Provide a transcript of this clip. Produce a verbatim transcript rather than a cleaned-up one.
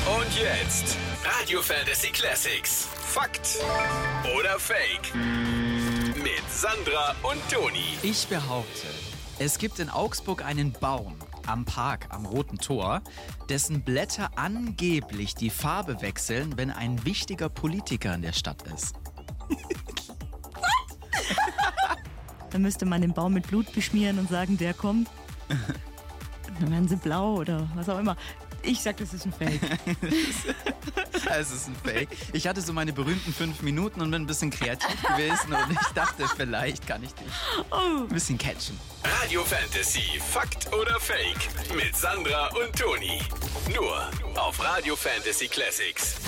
Und jetzt Radio Fantasy Classics. Fakt oder Fake? Mit Sandra und Toni. Ich behaupte, es gibt in Augsburg einen Baum am Park am Roten Tor, dessen Blätter angeblich die Farbe wechseln, wenn ein wichtiger Politiker in der Stadt ist. Dann müsste man den Baum mit Blut beschmieren und sagen, der kommt. Dann werden sie blau oder was auch immer. Ich sag, das ist ein Fake. Es ist ein Fake. Ich hatte so meine berühmten fünf Minuten und bin ein bisschen kreativ gewesen und ich dachte, vielleicht kann ich dich ein bisschen catchen. Radio Fantasy, Fakt oder Fake? Mit Sandra und Toni. Nur auf Radio Fantasy Classics.